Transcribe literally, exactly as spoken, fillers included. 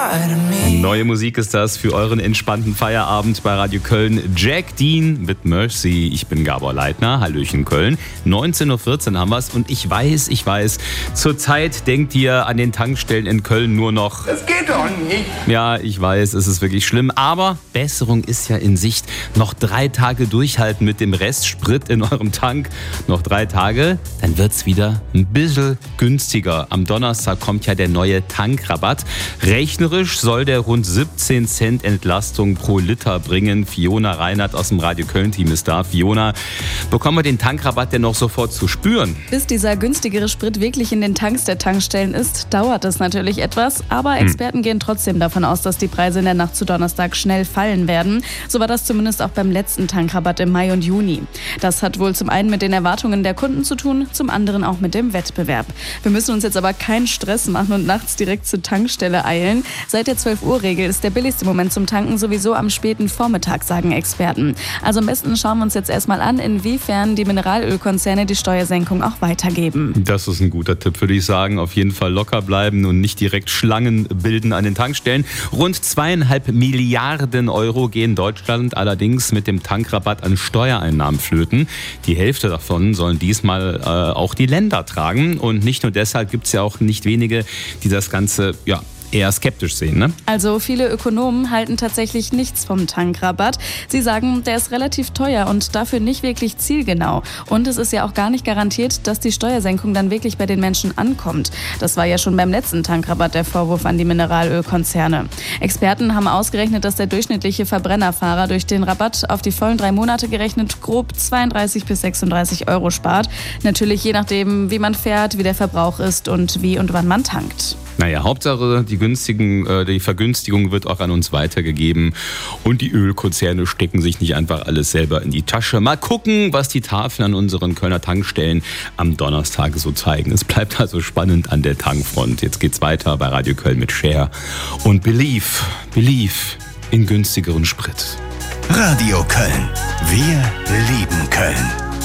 Neue Musik ist das für euren entspannten Feierabend bei Radio Köln. Jack Dean mit Mercy. Ich bin Gabor Leitner. Hallöchen Köln. neunzehn Uhr vierzehn haben wir es und ich weiß, ich weiß, zurzeit denkt ihr an den Tankstellen in Köln nur noch... Das geht doch nicht. Ja, ich weiß, es ist wirklich schlimm, aber Besserung ist ja in Sicht. Noch drei Tage durchhalten mit dem Restsprit in eurem Tank. Noch drei Tage, dann wird es wieder ein bisschen günstiger. Am Donnerstag kommt ja der neue Tankrabatt. Rechnerisch soll der rund siebzehn Cent Entlastung pro Liter bringen. Fiona Reinhardt aus dem Radio Köln-Team ist da. Fiona, bekommen wir den Tankrabatt denn noch sofort zu spüren? Bis dieser günstigere Sprit wirklich in den Tanks der Tankstellen ist, dauert es natürlich etwas. Aber Experten hm. gehen trotzdem davon aus, dass die Preise in der Nacht zu Donnerstag schnell fallen werden. So war das zumindest auch beim letzten Tankrabatt im Mai und Juni. Das hat wohl zum einen mit den Erwartungen der Kunden zu tun, zum anderen auch mit dem Wettbewerb. Wir müssen uns jetzt aber keinen Stress machen und nachts direkt zur Tankstelle eilen. Seit der zwölf Uhr Regel ist der billigste Moment zum Tanken sowieso am späten Vormittag, sagen Experten. Also am besten schauen wir uns jetzt erstmal an, inwiefern die Mineralölkonzerne die Steuersenkung auch weitergeben. Das ist ein guter Tipp, würde ich sagen. Auf jeden Fall locker bleiben und nicht direkt Schlangen bilden an den Tankstellen. Rund zweieinhalb Milliarden Euro gehen Deutschland allerdings mit dem Tankrabatt an Steuereinnahmen flöten. Die Hälfte davon sollen diesmal äh, auch die Länder tragen. Und nicht nur deshalb gibt es ja auch nicht wenige, die das Ganze ja eher skeptisch sehen, ne? Also viele Ökonomen halten tatsächlich nichts vom Tankrabatt. Sie sagen, der ist relativ teuer und dafür nicht wirklich zielgenau. Und es ist ja auch gar nicht garantiert, dass die Steuersenkung dann wirklich bei den Menschen ankommt. Das war ja schon beim letzten Tankrabatt der Vorwurf an die Mineralölkonzerne. Experten haben ausgerechnet, dass der durchschnittliche Verbrennerfahrer durch den Rabatt auf die vollen drei Monate gerechnet grob zweiunddreißig bis sechsunddreißig Euro spart. Natürlich je nachdem, wie man fährt, wie der Verbrauch ist und wie und wann man tankt. Naja, Hauptsache, die, günstigen, äh, die Vergünstigung wird auch an uns weitergegeben und die Ölkonzerne stecken sich nicht einfach alles selber in die Tasche. Mal gucken, was die Tafeln an unseren Kölner Tankstellen am Donnerstag so zeigen. Es bleibt also spannend an der Tankfront. Jetzt geht's weiter bei Radio Köln mit Share und Believe, Believe in günstigeren Sprit. Radio Köln. Wir lieben Köln.